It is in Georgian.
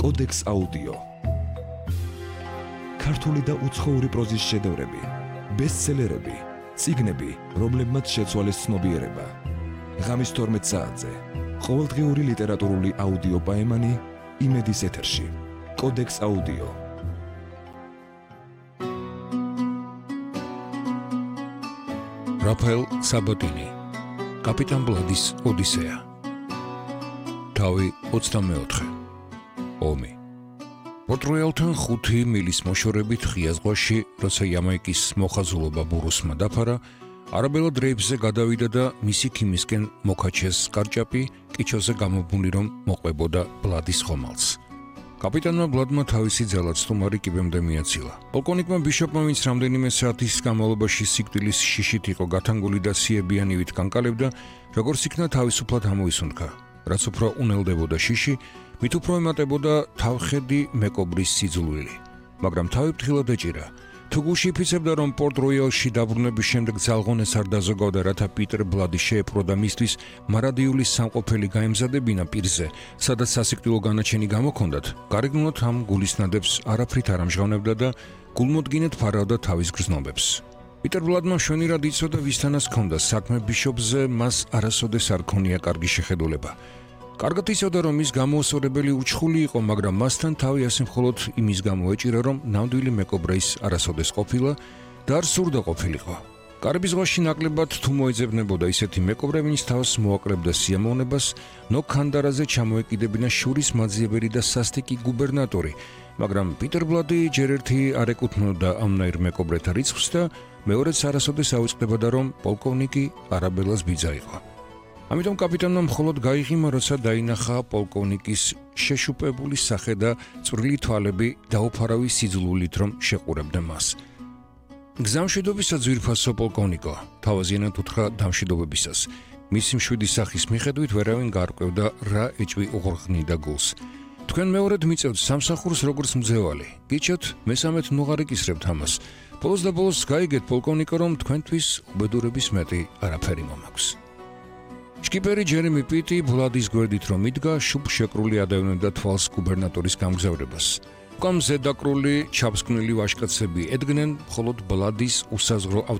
კოდექს აუდიო. ქართული და უცხოური პროზის შედევრები, ბესტსელერები, წიგნები, რომლებმაც შეცვალეს ცნობიერება. ღამის 12 საათზე ყოველდღიური ლიტერატურული აუდიო პაემანი იმედის ეთერში. კოდექს აუდიო. რაფაელ საბატინი, კაპიტან ბლადის ოდისეა. თავი 24. ომი. პორტროელთან 5 მილის მოშორებით ღია ზღვაში, როცა იამაიკის მოხაზულობა ბურუსმა დაფარა, არაბელა დრეიფზე გადავიდა და მისი ქიმისკენ მოკაჩეს კარჭაპი კიჩოზე გამობული რომ მოყვებოდა ბლადის ხომალდს. კაპიტანმა ბლადმა თავისი ძალაცდომარი კიბემდე მიაცილა. პოლკოვნიკმა ბიშოპმა, ვინც რამდენიმე საათის განმავლობაში სიკვდილის შიშით იყო გათანგული და სიებიანივით განკალებდა, როგორც იქნა თავისუფლად ამოისუნთქა. რაც უფრო უნელდებოდა შიში, მით უფრო ემატებოდა თავხედი მეკობრის სიძულვილი. მაგრამ თავი ფრთხილად ეჭირა. თუ გულში იფიცებდა, რომ პორტ-როიალში დაბრუნების შემდეგ ძალღონეს არ დაზოგავდა, რათა პიტერ ბლადი შეეპყრო და მისთვის მარადიულის სამყოფელი გაემზადებინა პირზე, სადაც სასიკვდილო განაჩენი გამოქონდათ, გარეგნულად ამ გულისნადებს არაფრით არ ამჟღავნებდა და გულმოდგინედ ფარავდა თავის გრძნობებს. პიტერ ბლადმა მშვენივრად იცოდა, ვისთანაც ჰქონდა საქმე ბიშოპზე, მას არასოდეს არ ქონია კარგი შეხედულება. კარგად იცოდა, რომ ის გამოუსწორებელი უჩხული იყო, მაგრამ მასთან თავი ასე მხოლოდ იმის გამო ეჭირა, რომ ნამდვილი მეკობრე ის არასოდეს ყოფილა და არ სურდა ყოფილიყო. კარიბის ზღვაში ნაკლებად თუ მოიძებნებოდა ისეთი მეკობრე, ვინც თავს მოაკლებდა სიამოვნებას, ნოქანდარაზე ჩამოეკიდებინა შურის მაძიებელი და სასტიკი გუბერნატორი, მაგრამ პიტერ ბლადი ჯერ ერთი არ ეკუთვნოდა ამნაირ მეკობრეთა რიცხვს და მეორეც არასოდეს ავიწყდებოდა, რომ პოლკოვნიკი არაბელას ბიძა იყო. ამიტომ კაპიტანმა მხოლოდ გაიღიმა, როცა დაინახა პოლკოვნიკის შეშუპებული სახე და წვრილი თვალები დაუფარავი სიძულვილით რომ შეყურებდა მას. გზამშვიდობისა ძვირფასო პოლკოვნიკო, თავაზიანად უთხრა დამშვიდობებისას. მისი მშვიდი სახის მიხედვით ვერავინ გარკვევდა რა ეჭვი უღრღნიდა გულს. თქვენ მეორედ მიწევთ სამსახურს როგორც მძევალი. გიჩვენთ მესამედ ნუღარ იკისრებთ ამას. ბოლოს და ბოლოს გაიგეთ პოლკოვნიკო, რომ თქვენთვის უბედურების მეტი არაფერი მომაქვს. შკიპერი ჯერემი პიტი ბლადის გვერდით რომ იდგა, შუბ შეკრული ადევნებდა თვალს გუბერნატორის გამგზავრებას. უკან ზედაკრული ჩაფსკვნილი ვაჟკაცები ედგნენ მხოლოდ ბლადის უსაზღრო